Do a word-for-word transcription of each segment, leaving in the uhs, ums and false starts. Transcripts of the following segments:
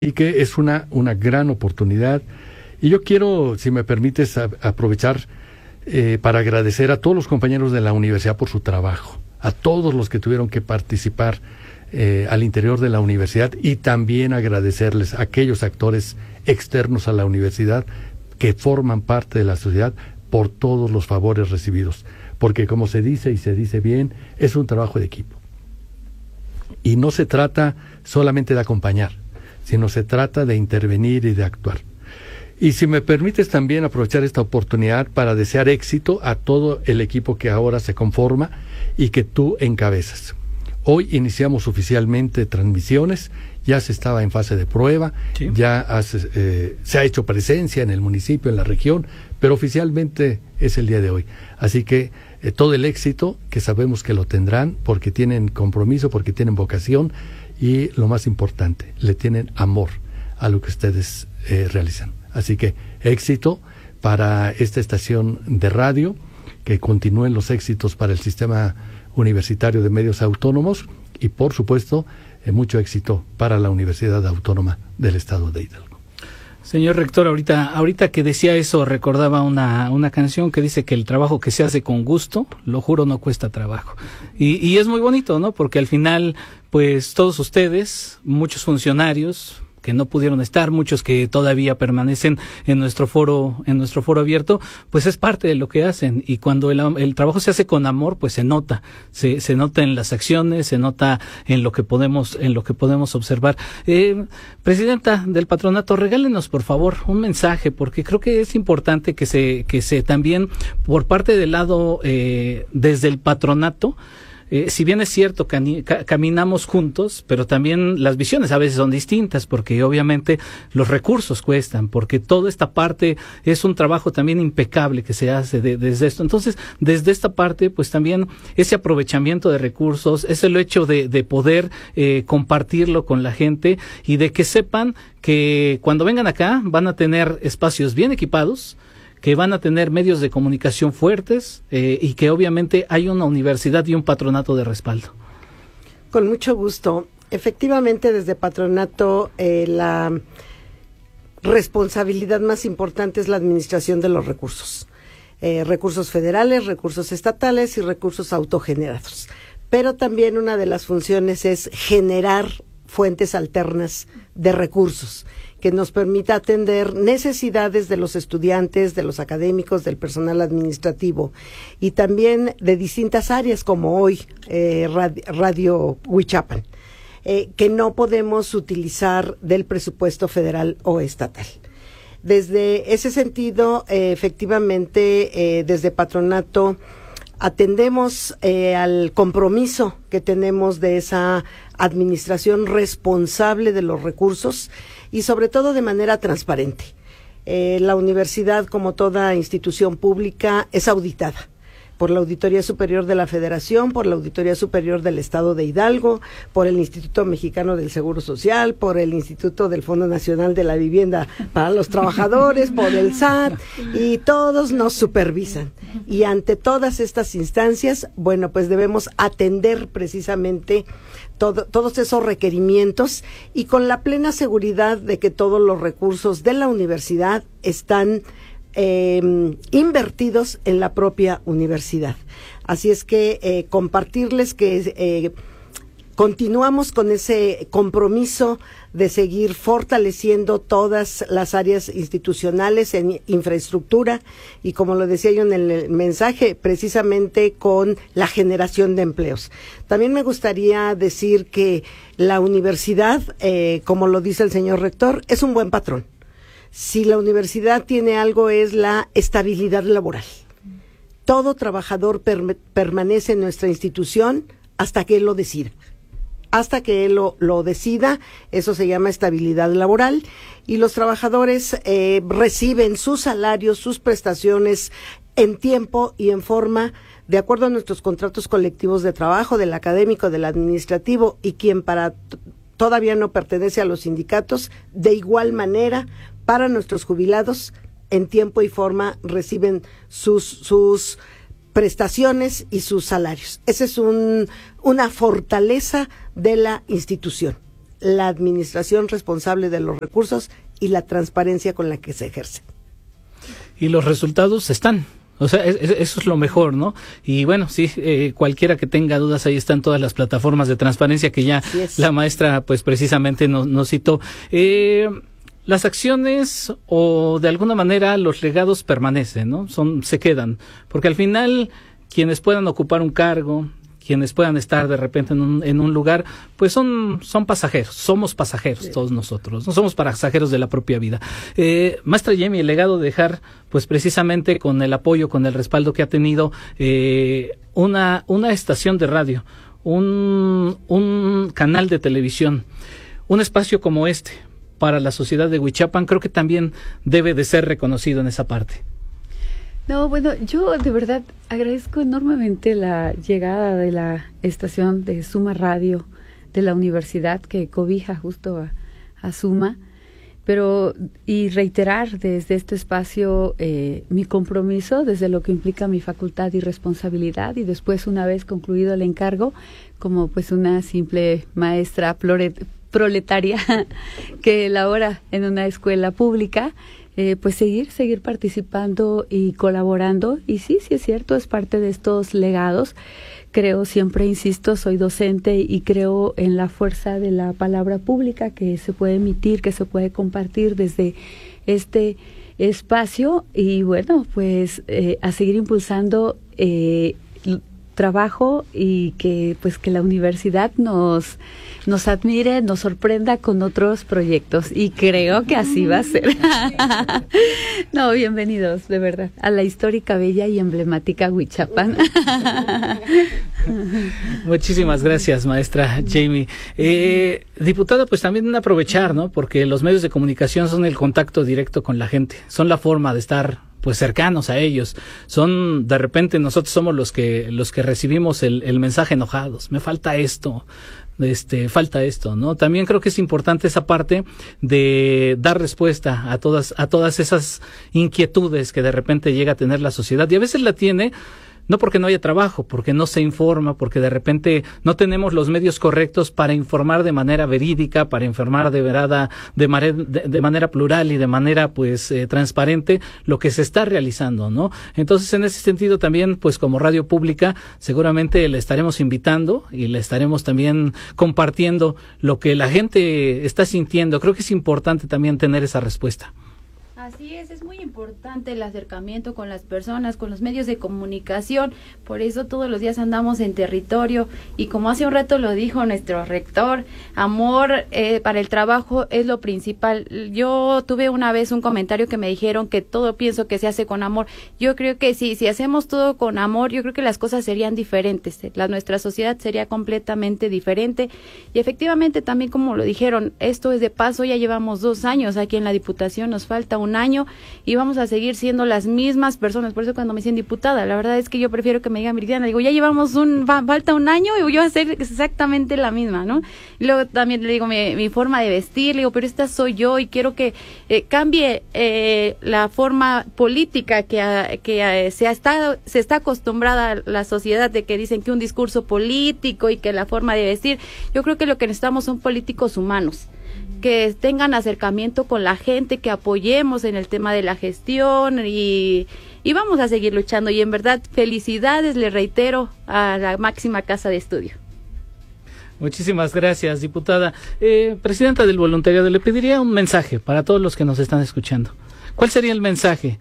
y que es una, una gran oportunidad. Y yo quiero, si me permites, a, aprovechar eh, para agradecer a todos los compañeros de la universidad por su trabajo, a todos los que tuvieron que participar eh, al interior de la universidad, y también agradecerles a aquellos actores externos a la universidad que forman parte de la sociedad por todos los favores recibidos. Porque como se dice y se dice bien, es un trabajo de equipo. Y no se trata solamente de acompañar, sino se trata de intervenir y de actuar. Y si me permites también aprovechar esta oportunidad para desear éxito a todo el equipo que ahora se conforma y que tú encabezas. Hoy iniciamos oficialmente transmisiones, ya se estaba en fase de prueba, sí. ya has, eh, se ha hecho presencia en el municipio, en la región, pero oficialmente es el día de hoy. Así que eh, todo el éxito, que sabemos que lo tendrán, porque tienen compromiso, porque tienen vocación, y lo más importante, le tienen amor a lo que ustedes eh, realizan. Así que éxito para esta estación de radio, que continúen los éxitos para el Sistema Universitario de Medios Autónomos y, por supuesto, eh, mucho éxito para la Universidad Autónoma del Estado de Hidalgo. Señor rector, ahorita ahorita que decía eso, recordaba una una canción que dice que el trabajo que se hace con gusto, lo juro, no cuesta trabajo. Y, y es muy bonito, ¿no? Porque al final, pues todos ustedes, muchos funcionarios que no pudieron estar, muchos que todavía permanecen en nuestro foro, en nuestro foro abierto, pues es parte de lo que hacen. Y cuando el, el trabajo se hace con amor, pues se nota, se, se nota en las acciones, se nota en lo que podemos, en lo que podemos observar. Eh, Presidenta del patronato, regálenos por favor un mensaje, porque creo que es importante que se, que se también, por parte del lado, eh, desde el patronato, Eh, si bien es cierto que cani- ca- caminamos juntos, pero también las visiones a veces son distintas, porque obviamente los recursos cuestan, porque toda esta parte es un trabajo también impecable que se hace de, desde esto. Entonces, desde esta parte, pues también ese aprovechamiento de recursos, es el hecho de, de poder eh, compartirlo con la gente y de que sepan que cuando vengan acá van a tener espacios bien equipados, que van a tener medios de comunicación fuertes eh, y que obviamente hay una universidad y un patronato de respaldo. Con mucho gusto. Efectivamente, desde patronato eh, la responsabilidad más importante es la administración de los recursos. Eh, recursos federales, recursos estatales y recursos autogenerados. Pero también una de las funciones es generar fuentes alternas de recursos que nos permita atender necesidades de los estudiantes, de los académicos, del personal administrativo y también de distintas áreas como hoy eh, Radio, Radio Huichapan, eh, que no podemos utilizar del presupuesto federal o estatal. Desde ese sentido, eh, efectivamente, eh, desde patronato atendemos eh, al compromiso que tenemos de esa administración responsable de los recursos y sobre todo de manera transparente. Eh, la universidad, como toda institución pública, es auditada por la Auditoría Superior de la Federación, por la Auditoría Superior del Estado de Hidalgo, por el Instituto Mexicano del Seguro Social, por el Instituto del Fondo Nacional de la Vivienda para los Trabajadores, por el S A T, y todos nos supervisan. Y ante todas estas instancias, bueno, pues debemos atender precisamente todo, todos esos requerimientos y con la plena seguridad de que todos los recursos de la universidad están Eh, invertidos en la propia universidad. Así es que eh, compartirles que eh, continuamos con ese compromiso de seguir fortaleciendo todas las áreas institucionales en infraestructura y, como lo decía yo en el mensaje, precisamente con la generación de empleos. También me gustaría decir que la universidad, eh, como lo dice el señor rector, es un buen patrón. Si la universidad tiene algo, es la estabilidad laboral. Todo trabajador per- permanece en nuestra institución hasta que él lo decida. Hasta que él lo, lo decida, eso se llama estabilidad laboral, y los trabajadores eh, reciben sus salarios, sus prestaciones en tiempo y en forma, de acuerdo a nuestros contratos colectivos de trabajo, del académico, del administrativo, y quien para t- todavía no pertenece a los sindicatos, de igual manera, para nuestros jubilados, en tiempo y forma reciben sus sus prestaciones y sus salarios. Esa es un, una fortaleza de la institución. la administración responsable de los recursos y la transparencia con la que se ejerce. Y los resultados están. O sea, es, es, eso es lo mejor, ¿no? Y bueno, sí, eh, cualquiera que tenga dudas, ahí están todas las plataformas de transparencia que ya la maestra, pues precisamente nos, nos citó. Eh, las acciones o de alguna manera los legados permanecen, ¿no? Son, se quedan. Porque al final, quienes puedan ocupar un cargo, quienes puedan estar de repente en un, en un lugar, pues son, son pasajeros, somos pasajeros sí. todos nosotros, no somos pasajeros de la propia vida. Eh, maestra Jamie, el legado de dejar, pues precisamente con el apoyo, con el respaldo que ha tenido, eh, una, una estación de radio, un, un canal de televisión, un espacio como este, para la sociedad de Huichapan, creo que también debe de ser reconocido en esa parte. No, bueno, yo de verdad agradezco enormemente la llegada de la estación de Suma Radio de la universidad que cobija justo a, a Suma, pero y reiterar desde este espacio eh, mi compromiso desde lo que implica mi facultad y responsabilidad, y después, una vez concluido el encargo, como pues una simple maestra prolet- proletaria que labora en una escuela pública, Eh, pues seguir, seguir participando y colaborando. Y sí, sí es cierto, es parte de estos legados. Creo, siempre insisto, soy docente y creo en la fuerza de la palabra pública que se puede emitir, que se puede compartir desde este espacio. Y bueno, pues eh, a seguir impulsando eh, trabajo y que pues que la universidad nos nos admire, nos sorprenda con otros proyectos, y creo que así va a ser. No, bienvenidos, de verdad, a la histórica, bella y emblemática Huichapan. Muchísimas gracias, maestra Jamie. Eh, diputada, pues también aprovechar, ¿no? Porque los medios de comunicación son el contacto directo con la gente, son la forma de estar pues cercanos a ellos. Son, de repente nosotros somos los que los que recibimos el, el mensaje enojados. Me falta esto, este, falta esto, ¿no? También creo que es importante esa parte de dar respuesta a todas a todas esas inquietudes que de repente llega a tener la sociedad, y a veces la tiene no porque no haya trabajo, porque no se informa, porque de repente no tenemos los medios correctos para informar de manera verídica, para informar de verdad, de, mare, de, de manera plural y de manera pues eh, transparente lo que se está realizando, ¿no? Entonces, en ese sentido también, pues como radio pública, seguramente le estaremos invitando y le estaremos también compartiendo lo que la gente está sintiendo. Creo que es importante también tener esa respuesta. Así es, es muy importante el acercamiento con las personas, con los medios de comunicación. Por eso todos los días andamos en territorio, y como hace un rato lo dijo nuestro rector, amor eh, para el trabajo es lo principal. Yo tuve una vez un comentario que me dijeron que todo pienso que se hace con amor. Yo creo que sí, si hacemos todo con amor, yo creo que las cosas serían diferentes. La, nuestra sociedad sería completamente diferente. Y efectivamente, también como lo dijeron, esto es de paso, ya llevamos dos años aquí en la Diputación, nos falta un año y vamos a seguir siendo las mismas personas. Por eso cuando me dicen diputada, la verdad es que yo prefiero que me digan Viridiana, digo, ya llevamos un, fa, falta un año y yo voy a ser exactamente la misma, ¿no? Y luego también le digo mi, mi forma de vestir, le digo, pero esta soy yo y quiero que eh, cambie eh, la forma política que, a, que a, se, ha estado, se está acostumbrada la sociedad, de que dicen que un discurso político y que la forma de vestir. Yo creo que lo que necesitamos son políticos humanos, que tengan acercamiento con la gente, que apoyemos en el tema de la gestión, y, y vamos a seguir luchando. Y en verdad, felicidades, le reitero, a la máxima casa de estudio. Muchísimas gracias, diputada. Eh, presidenta del voluntariado, le pediría un mensaje para todos los que nos están escuchando. ¿Cuál sería el mensaje?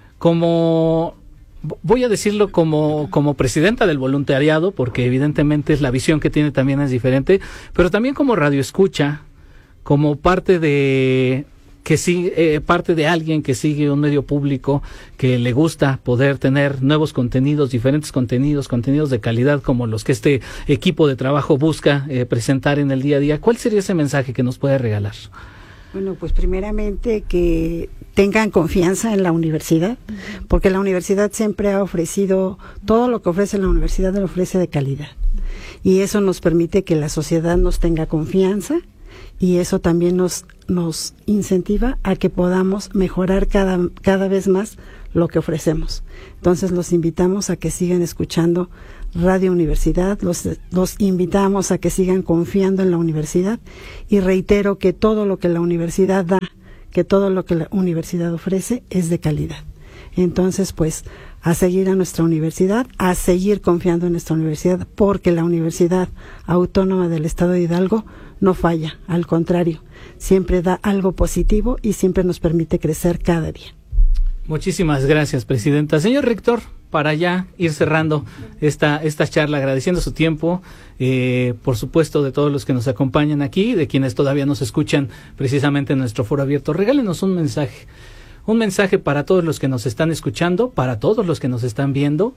Como... Voy a decirlo como, como presidenta del voluntariado, porque evidentemente es la visión que tiene también es diferente, pero también como radioescucha, como parte de que sigue, eh, parte de alguien que sigue un medio público, que le gusta poder tener nuevos contenidos, diferentes contenidos, contenidos de calidad como los que este equipo de trabajo busca eh, presentar en el día a día. ¿Cuál sería ese mensaje que nos puede regalar? Bueno, pues primeramente que tengan confianza en la universidad, porque la universidad siempre ha ofrecido, todo lo que ofrece la universidad lo ofrece de calidad, y eso nos permite que la sociedad nos tenga confianza, y eso también nos nos incentiva a que podamos mejorar cada cada vez más lo que ofrecemos. Entonces los invitamos a que sigan escuchando Radio Universidad, los, los invitamos a que sigan confiando en la universidad y reitero que todo lo que la universidad da, que todo lo que la universidad ofrece es de calidad. Entonces, pues, a seguir a nuestra universidad, a seguir confiando en nuestra universidad, porque la Universidad Autónoma del Estado de Hidalgo no falla, al contrario, siempre da algo positivo y siempre nos permite crecer cada día. Muchísimas gracias, presidenta. Señor rector, para ya ir cerrando esta esta charla, agradeciendo su tiempo, eh, por supuesto, de todos los que nos acompañan aquí, de quienes todavía nos escuchan precisamente en nuestro foro abierto, regálenos un mensaje, un mensaje para todos los que nos están escuchando, para todos los que nos están viendo.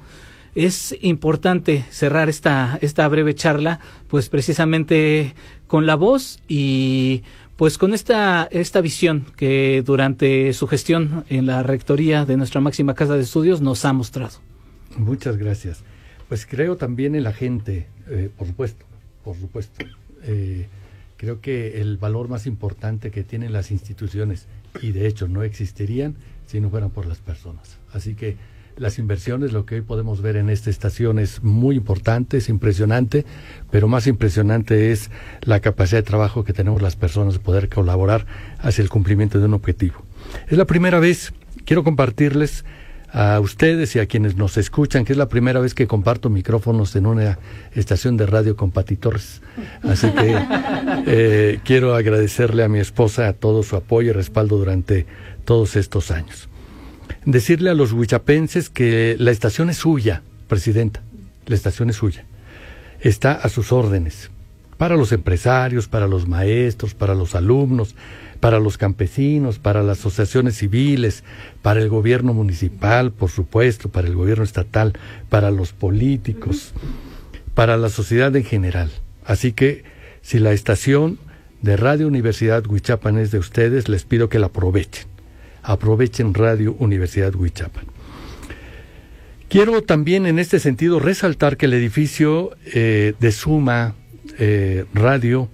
Es importante cerrar esta esta breve charla, pues precisamente con la voz y pues con esta esta visión que durante su gestión en la rectoría de nuestra máxima casa de estudios nos ha mostrado. Muchas gracias. Pues creo también en la gente, eh, por supuesto, por supuesto. Eh, creo que el valor más importante que tienen las instituciones, y de hecho no existirían si no fueran por las personas. Así que las inversiones, lo que hoy podemos ver en esta estación es muy importante, es impresionante, pero más impresionante es la capacidad de trabajo que tenemos las personas de poder colaborar hacia el cumplimiento de un objetivo. Es la primera vez, quiero compartirles a ustedes y a quienes nos escuchan, que es la primera vez que comparto micrófonos en una estación de radio con Pati Torres. Así que eh, quiero agradecerle a mi esposa todo su apoyo y respaldo durante todos estos años. Decirle a los huichapenses que la estación es suya, presidenta, la estación es suya. Está a sus órdenes, para los empresarios, para los maestros, para los alumnos, para los campesinos, para las asociaciones civiles, para el gobierno municipal, por supuesto, para el gobierno estatal, para los políticos, para la sociedad en general. Así que, si la estación de Radio Universidad Huichapan es de ustedes, les pido que la aprovechen. Aprovechen Radio Universidad Huichapan. Quiero también en este sentido resaltar que el edificio eh, de Suma eh, Radio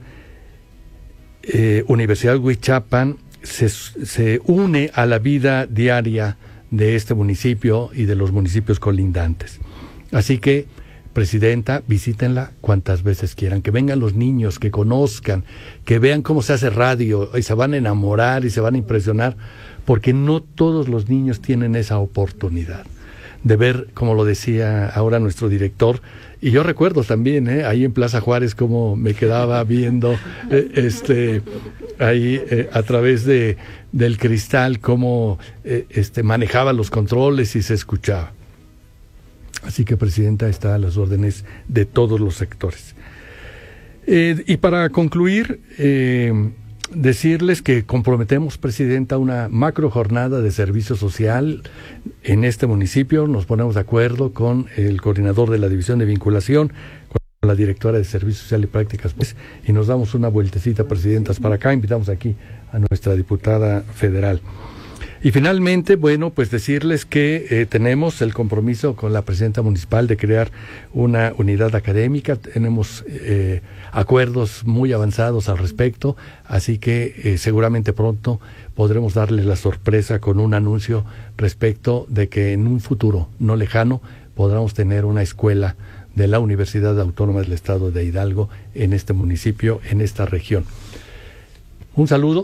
eh, Universidad Huichapan se, se une a la vida diaria de este municipio y de los municipios colindantes. Así que, presidenta, visítenla cuantas veces quieran, que vengan los niños, que conozcan, que vean cómo se hace radio y se van a enamorar y se van a impresionar, porque no todos los niños tienen esa oportunidad de ver, como lo decía ahora nuestro director, y yo recuerdo también, ¿eh? ahí en Plaza Juárez, cómo me quedaba viendo eh, este ahí eh, a través de del cristal, cómo eh, este manejaba los controles y se escuchaba. Así que, presidenta, está a las órdenes de todos los sectores. Eh, y para concluir, eh, decirles que comprometemos, presidenta, una macro jornada de servicio social en este municipio. Nos ponemos de acuerdo con el coordinador de la División de Vinculación, con la directora de Servicio Social y Prácticas, pues, y nos damos una vueltecita, presidentas, para acá. Invitamos aquí a nuestra diputada federal. Y finalmente, bueno, pues decirles que eh, tenemos el compromiso con la presidenta municipal de crear una unidad académica. Tenemos eh, acuerdos muy avanzados al respecto, así que eh, seguramente pronto podremos darles la sorpresa con un anuncio respecto de que en un futuro no lejano podamos tener una escuela de la Universidad Autónoma del Estado de Hidalgo en este municipio, en esta región. Un saludo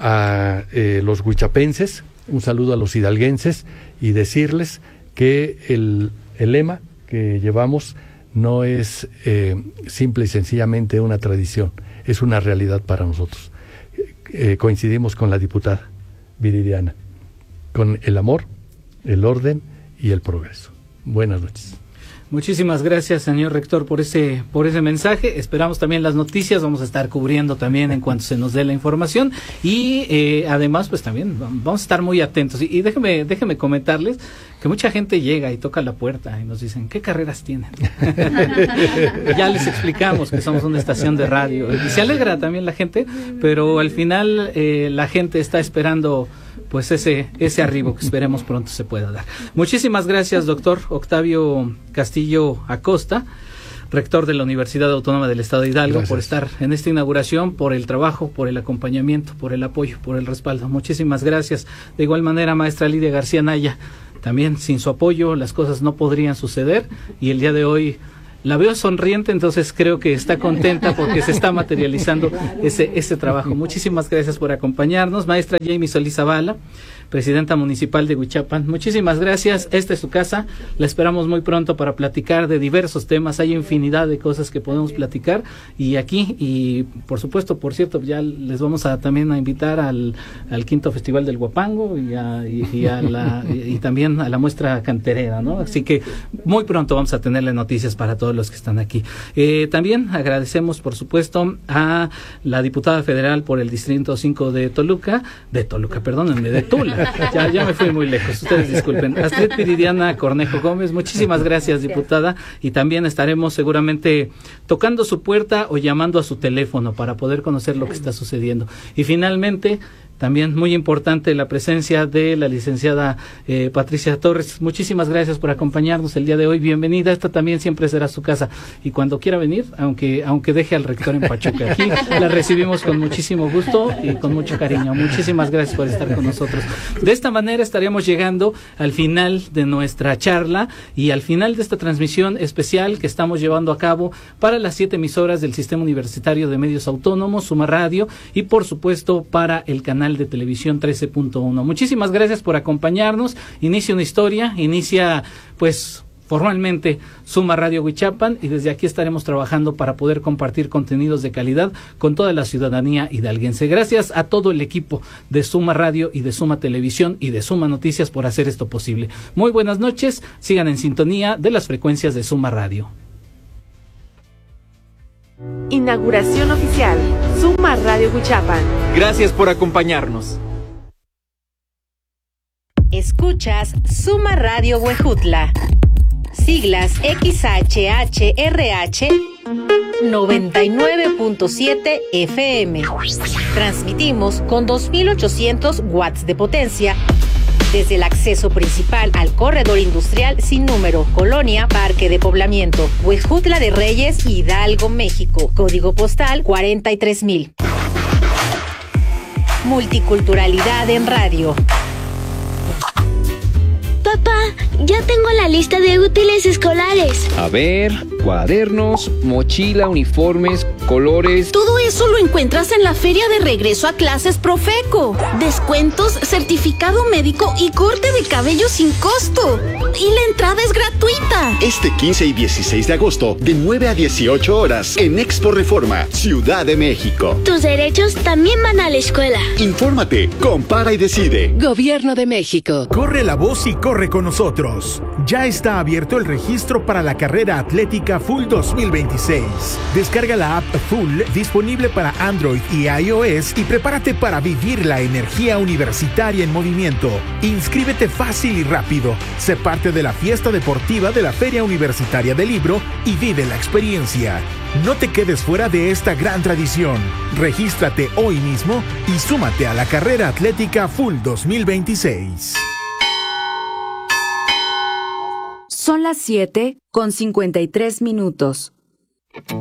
a eh, los huichapenses, un saludo a los hidalguenses y decirles que el, el lema que llevamos no es eh, simple y sencillamente una tradición, es una realidad para nosotros. Eh, coincidimos con la diputada Viridiana, con el amor, el orden y el progreso. Buenas noches. Muchísimas gracias, señor rector, por ese por ese mensaje. Esperamos también las noticias, vamos a estar cubriendo también en cuanto se nos dé la información y eh, además pues también vamos a estar muy atentos. Y, y déjeme déjeme comentarles que mucha gente llega y toca la puerta y nos dicen, ¿qué carreras tienen? Ya les explicamos que somos una estación de radio y se alegra también la gente, pero al final eh, la gente está esperando pues ese ese arribo que esperemos pronto se pueda dar. Muchísimas gracias, doctor Octavio Castillo Acosta, rector de la Universidad Autónoma del Estado de Hidalgo, gracias por estar en esta inauguración, por el trabajo, por el acompañamiento, por el apoyo, por el respaldo. Muchísimas gracias. De igual manera, maestra Lidia García Naya, también sin su apoyo las cosas no podrían suceder y el día de hoy la veo sonriente, entonces creo que está contenta porque se está materializando ese, ese trabajo. Muchísimas gracias por acompañarnos. Maestra Jamie Solís Zavala, presidenta municipal de Huichapan, muchísimas gracias. Esta es su casa, la esperamos muy pronto para platicar de diversos temas. Hay infinidad de cosas que podemos platicar y aquí, y por supuesto, por cierto, ya les vamos a también a invitar al, al quinto Festival del Huapango y, a, y, y, a la, y, y también a la muestra canterera, ¿no? Así que muy pronto vamos a tenerle noticias para todos los que están aquí. Eh, también agradecemos, por supuesto, a la diputada federal por el Distrito cinco de Toluca, de Toluca, perdónenme, de Tula. Ya, ya me fui muy lejos, ustedes disculpen. Astrid Viridiana Cornejo Gómez, muchísimas gracias, diputada, y también estaremos seguramente tocando su puerta o llamando a su teléfono para poder conocer lo que está sucediendo. Y finalmente, también muy importante la presencia de la licenciada eh, Patricia Torres. Muchísimas gracias por acompañarnos el día de hoy. Bienvenida. Esta también siempre será su casa. Y cuando quiera venir, aunque aunque deje al rector en Pachuca, aquí la recibimos con muchísimo gusto y con mucho cariño. Muchísimas gracias por estar con nosotros. De esta manera estaríamos llegando al final de nuestra charla y al final de esta transmisión especial que estamos llevando a cabo para las siete emisoras del Sistema Universitario de Medios Autónomos, Suma Radio, y por supuesto para el canal de televisión trece punto uno. Muchísimas gracias por acompañarnos. Inicia una historia, inicia pues formalmente Suma Radio Huichapan, y desde aquí estaremos trabajando para poder compartir contenidos de calidad con toda la ciudadanía hidalguense. Gracias a todo el equipo de Suma Radio y de Suma Televisión y de Suma Noticias por hacer esto posible. Muy buenas noches, sigan en sintonía de las frecuencias de Suma Radio. Inauguración oficial, Suma Radio Huichapan. Gracias por acompañarnos. Escuchas Suma Radio Huejutla. Siglas X H H R H noventa y nueve punto siete F M. Transmitimos con dos mil ochocientos watts de potencia desde el acceso principal al corredor industrial sin número, Colonia Parque de Poblamiento, Huejutla de Reyes, Hidalgo, México. Código postal cuarenta y tres mil. Multiculturalidad en radio. Papá, ya tengo la lista de útiles escolares. A ver, cuadernos, mochila, uniformes, colores. Todo eso lo encuentras en la Feria de Regreso a Clases Profeco. Descuentos, certificado médico y corte de cabello sin costo. Y la entrada es gratuita. Este quince y dieciséis de agosto, de nueve a dieciocho horas, en Expo Reforma, Ciudad de México. Tus derechos también van a la escuela. Infórmate, compara y decide. Gobierno de México. Corre la voz y corre con nosotros. Ya está abierto el registro para la carrera atlética Full dos mil veintiséis. Descarga la app Full, disponible para Android y iOS, y prepárate para vivir la energía universitaria en movimiento. Inscríbete fácil y rápido. Sé parte de la fiesta deportiva de la Feria Universitaria del Libro y vive la experiencia. No te quedes fuera de esta gran tradición. Regístrate hoy mismo y súmate a la carrera atlética Full dos mil veintiséis. Son las siete con cincuenta y tres minutos.